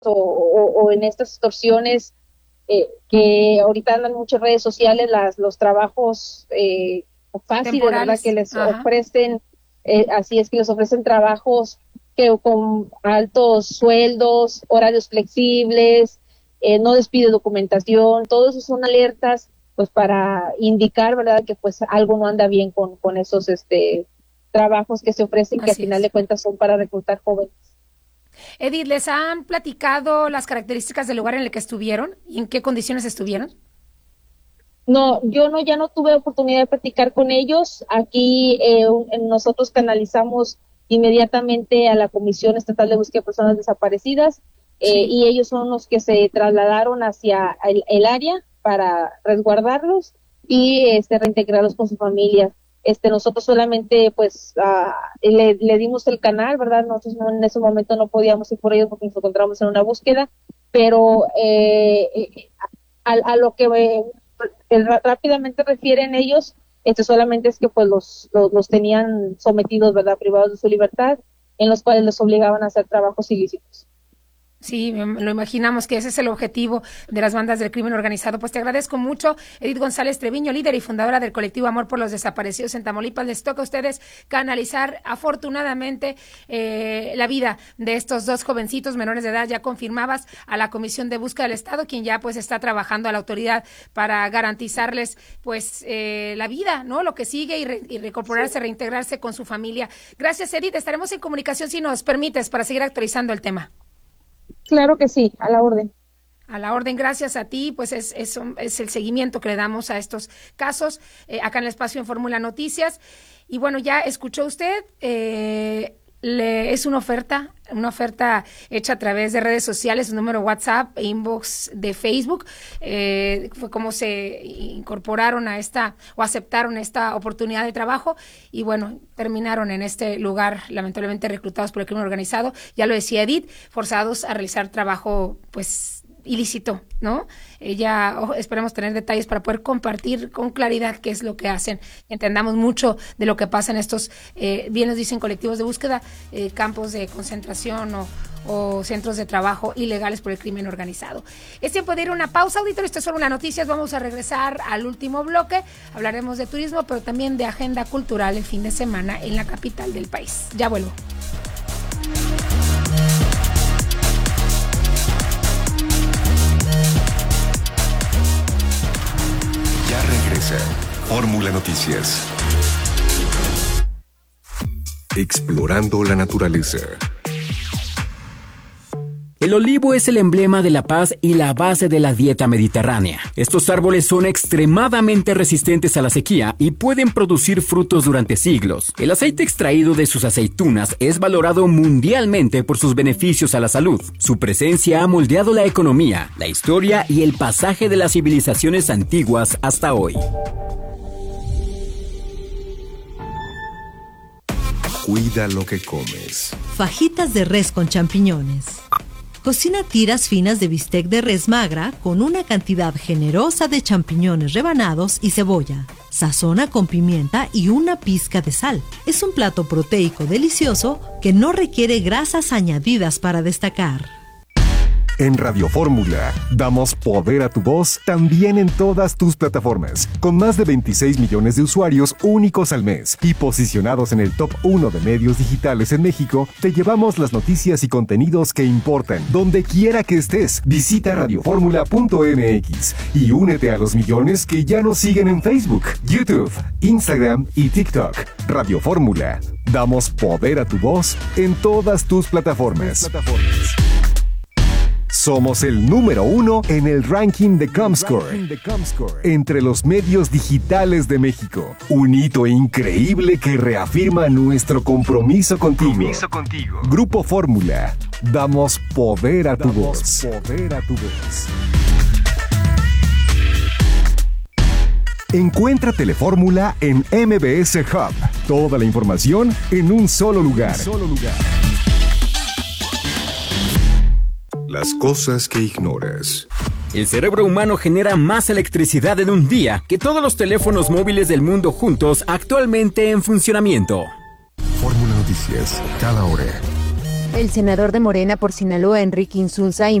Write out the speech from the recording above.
o en estas extorsiones que ahorita andan muchas redes sociales, los trabajos fáciles, ¿verdad? Que les ofrecen, así es, que les ofrecen trabajos que con altos sueldos, horarios flexibles, no despide documentación, todo eso son alertas pues para indicar, ¿verdad?, que pues algo no anda bien con esos trabajos que se ofrecen, que al final de cuentas son para reclutar jóvenes. Edith, ¿les han platicado las características del lugar en el que estuvieron y en qué condiciones estuvieron? No, ya no tuve oportunidad de platicar con ellos. Aquí nosotros canalizamos inmediatamente a la Comisión Estatal de Búsqueda de Personas Desaparecidas, y ellos son los que se trasladaron hacia el área para resguardarlos y reintegrarlos con su familia. Nosotros solamente pues le dimos el canal, ¿verdad? Nosotros en ese momento no podíamos ir por ellos porque nos encontramos en una búsqueda, pero a lo que rápidamente refieren ellos, solamente es que pues los tenían sometidos, ¿verdad?, privados de su libertad, en los cuales les obligaban a hacer trabajos ilícitos. Sí, lo imaginamos que ese es el objetivo de las bandas del crimen organizado. Pues te agradezco mucho, Edith González Treviño, líder y fundadora del colectivo Amor por los Desaparecidos en Tamaulipas. Les toca a ustedes canalizar, afortunadamente, la vida de estos dos jovencitos menores de edad. Ya confirmabas a la Comisión de Búsqueda del Estado, quien ya pues está trabajando a la autoridad para garantizarles pues la vida, ¿no? Lo que sigue y reincorporarse, reintegrarse con su familia. Gracias, Edith. Estaremos en comunicación, si nos permites, para seguir actualizando el tema. Claro que sí, a la orden. A la orden, gracias a ti, pues es el seguimiento que le damos a estos casos acá en el espacio en Fórmula Noticias. Y bueno, ya escuchó usted, es una oferta hecha a través de redes sociales, un número WhatsApp e inbox de Facebook. Fue como se incorporaron a aceptaron esta oportunidad de trabajo y bueno, terminaron en este lugar, lamentablemente reclutados por el crimen organizado. Ya lo decía Edith, forzados a realizar trabajo pues ilícito, ¿no? Esperemos tener detalles para poder compartir con claridad qué es lo que hacen. Entendamos mucho de lo que pasa en estos, bien nos dicen, colectivos de búsqueda, campos de concentración o centros de trabajo ilegales por el crimen organizado. Es tiempo de ir a una pausa, auditorio. Esto es Fórmula Noticias. Vamos a regresar al último bloque. Hablaremos de turismo, pero también de agenda cultural el fin de semana en la capital del país. Ya vuelvo. Fórmula Noticias. Explorando la naturaleza. El olivo es el emblema de la paz y la base de la dieta mediterránea. Estos árboles son extremadamente resistentes a la sequía y pueden producir frutos durante siglos. El aceite extraído de sus aceitunas es valorado mundialmente por sus beneficios a la salud. Su presencia ha moldeado la economía, la historia y el pasaje de las civilizaciones antiguas hasta hoy. Cuida lo que comes. Fajitas de res con champiñones. Cocina tiras finas de bistec de res magra con una cantidad generosa de champiñones rebanados y cebolla. Sazona con pimienta y una pizca de sal. Es un plato proteico delicioso que no requiere grasas añadidas para destacar. En Radio Fórmula, damos poder a tu voz también en todas tus plataformas, con más de 26 millones de usuarios únicos al mes y posicionados en el top 1 de medios digitales en México. Te llevamos las noticias y contenidos que importan, donde quiera que estés. Visita radioformula.mx y únete a los millones que ya nos siguen en Facebook, YouTube, Instagram y TikTok. Radio Fórmula, damos poder a tu voz en todas tus plataformas. Somos el número 1 en el ranking de Comscore entre los medios digitales de México. Un hito increíble que reafirma nuestro compromiso contigo. Grupo Fórmula. Damos poder a tu voz. Encuentra Telefórmula en MBS Hub. Toda la información en un solo lugar. Las cosas que ignoras. El cerebro humano genera más electricidad en un día que todos los teléfonos móviles del mundo juntos actualmente en funcionamiento. Fórmula Noticias, cada hora. El senador de Morena por Sinaloa, Enrique Insulza,